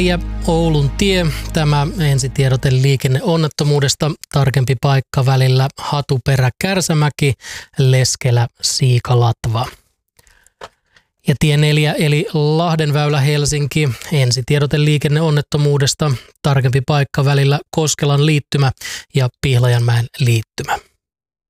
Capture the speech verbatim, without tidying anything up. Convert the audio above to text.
Ja Oulun tie, tämä ensitiedote liikenneonnettomuudesta, tarkempi paikka välillä Hatuperä-Kärsämäki, Leskelä-Siikalatva. Ja tie neljä eli Lahdenväylä Helsinki, ensitiedote liikenneonnettomuudesta, tarkempi paikka välillä Koskelan liittymä ja Pihlajanmäen liittymä.